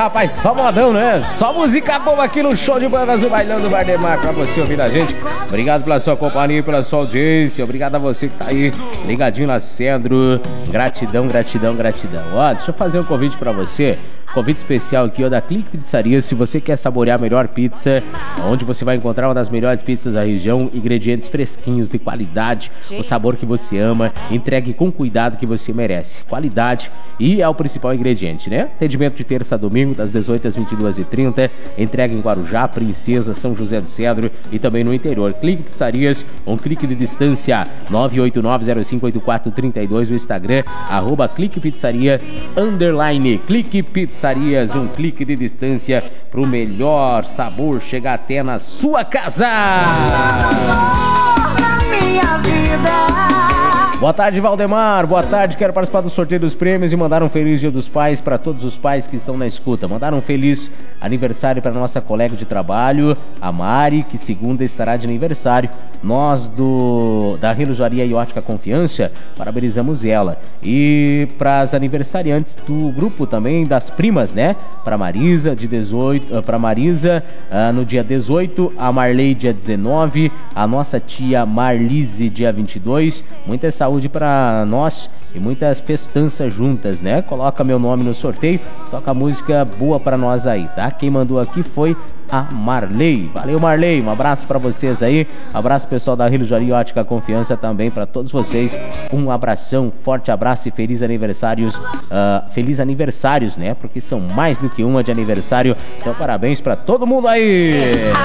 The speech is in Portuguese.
rapaz, só modão, né? Só música boa aqui no show de bandas do Bailão do Vardemar pra você ouvir a gente. Obrigado pela sua companhia e pela sua audiência. Obrigado a você que tá aí ligadinho na Cedro. Gratidão, gratidão, gratidão. Ó, deixa eu fazer um convite pra você. Convite especial aqui, ó, da Clique Pizzaria. Se você quer saborear a melhor pizza, onde você vai encontrar uma das melhores pizzas da região, ingredientes fresquinhos, de qualidade, o sabor que você ama, entregue com cuidado que você merece. Qualidade e é o principal ingrediente, né? Atendimento de terça a domingo, das 18 às 22h30. Entrega em Guarujá, Princesa, São José do Cedro e também no interior. Clique Pizzarias, um clique de distância, 989058432, o Instagram, @Clique Pizzaria, _ Clique Pizzarias, um clique de distância pro melhor sabor chegar até na sua casa. Boa tarde, Valdemar. Boa tarde, quero participar do sorteio dos prêmios e mandar um feliz Dia dos Pais para todos os pais que estão na escuta. Mandar um feliz aniversário para nossa colega de trabalho, a Mari, que segunda estará de aniversário. Nós da Relojaria e Ótica Confiança parabenizamos ela. E para as aniversariantes do grupo também, das primas, né? Para Marisa, para Marisa, no dia 18, a Marley, dia 19, a nossa tia Marlise, dia 22. Muita saúde para nós e muitas festanças juntas, né? Coloca meu nome no sorteio, toca música boa para nós aí, tá? Quem mandou aqui foi a Marley. Valeu, Marley, um abraço para vocês aí, abraço pessoal da Relojaria Ótica Confiança também para todos vocês, um abração, forte abraço e feliz aniversários, né? Porque são mais do que uma de aniversário, então parabéns para todo mundo aí.